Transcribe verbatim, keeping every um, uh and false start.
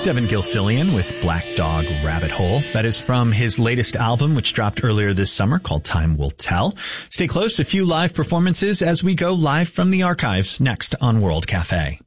Devin Gilfillian with Black Dog Rabbit Hole. That is from his latest album, which dropped earlier this summer, called Time Will Tell. Stay close, a few live performances as we go live from the archives next on World Cafe.